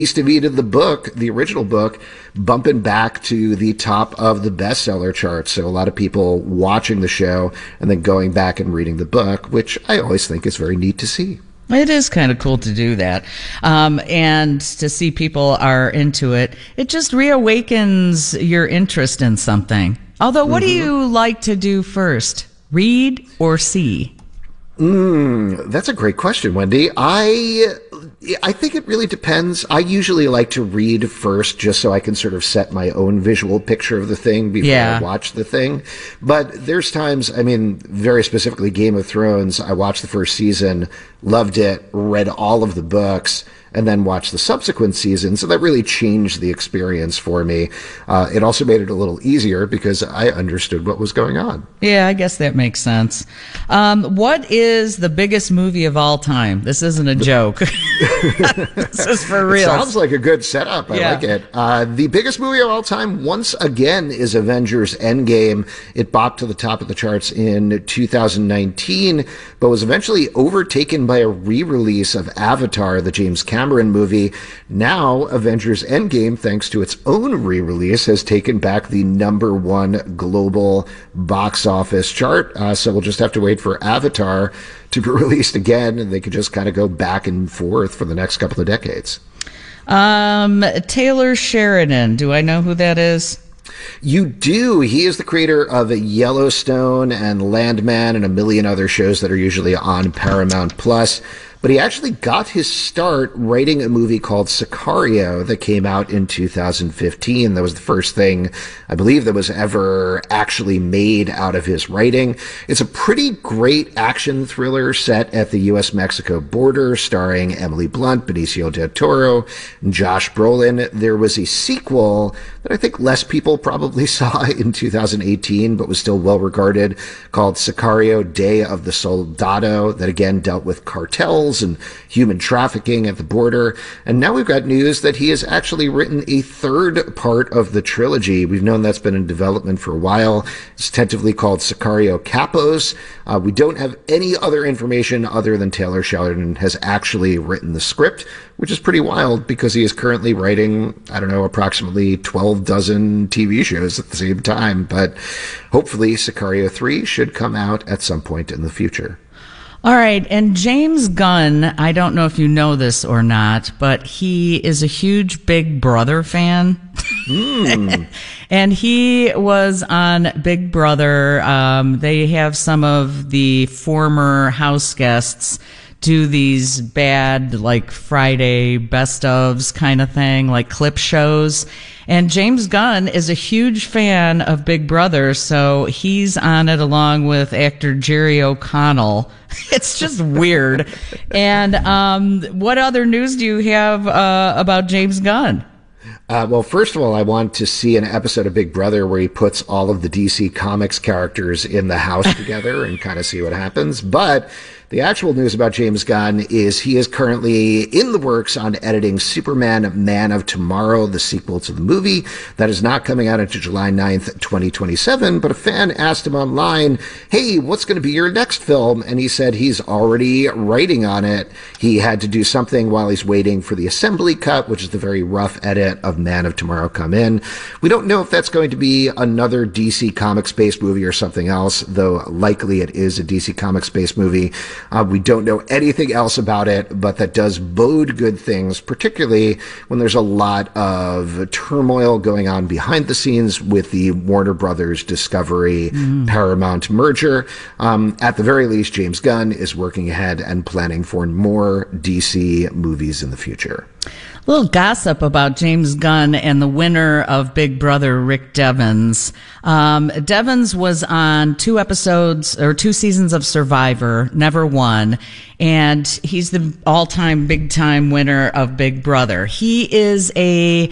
to me to the book, the original book, bumping back to the top of the bestseller charts. So a lot of people watching the show and then going back and reading the book, which I always think is very neat to see. It is kind of cool to do that. And to see people are into it. It just reawakens your interest in something. Although, what do you like to do first? Read or see? That's a great question, Wendy. I think it really depends. I usually like to read first just so I can sort of set my own visual picture of the thing before I watch the thing. But there's times, I mean, very specifically Game of Thrones, I watched the first season, loved it, read all of the books, and then watched the subsequent season. So that really changed the experience for me. It also made it a little easier because I understood what was going on. Yeah, I guess that makes sense. What is the biggest movie of all time? This isn't a joke. This is for real. It sounds like a good setup. I like it. The biggest movie of all time, once again, is Avengers Endgame. It bopped to the top of the charts in 2019, but was eventually overtaken by a re-release of Avatar, the James Cameron movie. Now, Avengers Endgame, thanks to its own re-release, has taken back the #1 global box office chart. So we'll just have to wait for Avatar to be released again, and they could just kind of go back and forth for the next couple of decades. Taylor Sheridan, do I know who that is? You do. He is the creator of Yellowstone and Landman and a million other shows that are usually on Paramount Plus. But he actually got his start writing a movie called Sicario that came out in 2015. That was the first thing, I believe, that was ever actually made out of his writing. It's a pretty great action thriller set at the U.S.-Mexico border, starring Emily Blunt, Benicio del Toro, and Josh Brolin. There was a sequel that I think less people probably saw in 2018, but was still well regarded, called Sicario: Day of the Soldado, that again dealt with cartels and human trafficking at the border. And now we've got news that he has actually written a third part of the trilogy. We've known that's been in development for a while. It's tentatively called Sicario Capos. We don't have any other information other than Taylor Sheridan has actually written the script, which is pretty wild because he is currently writing, I don't know, approximately 12 dozen TV shows at the same time. But hopefully Sicario 3 should come out at some point in the future. All right, and James Gunn, I don't know if you know this or not, but he is a huge Big Brother fan. And he was on Big Brother. They have some of the former house guests do these bad, like, Friday best ofs kind of thing, like clip shows. And James Gunn is a huge fan of Big Brother, so he's on it along with actor Jerry O'Connell. It's just weird. And what other news do you have about James Gunn? Well, first of all, I want to see an episode of Big Brother where he puts all of the DC Comics characters in the house together and kind of see what happens. But the actual news about James Gunn is he is currently in the works on editing Superman Man of Tomorrow, the sequel to the movie. That is not coming out until July 9th, 2027. But a fan asked him online, hey, what's going to be your next film? And he said he's already writing on it. He had to do something while he's waiting for the assembly cut, which is the very rough edit of Man of Tomorrow, come in. We don't know if that's going to be another DC Comics-based movie or something else, though likely it is a DC Comics-based movie. We don't know anything else about it, but that does bode good things, particularly when there's a lot of turmoil going on behind the scenes with the Warner Brothers Discovery Paramount merger. At the very least, James Gunn is working ahead and planning for more DC movies in the future. A little gossip about James Gunn and the winner of Big Brother, Rick Devens. Devens was on 2 seasons of Survivor, never won, and he's the all-time big-time winner of Big Brother. He is a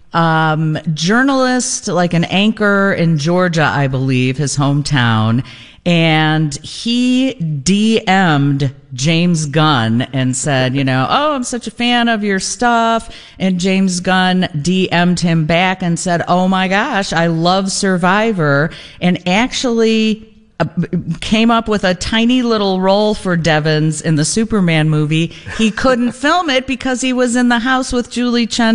journalist, like an anchor in Georgia, I believe, his hometown. And he DM'd James Gunn and said, oh, I'm such a fan of your stuff. And James Gunn DM'd him back and said, oh my gosh, I love Survivor. And actually came up with a tiny little role for Devins in the Superman movie. He couldn't film it because he was in the house with Julie Chen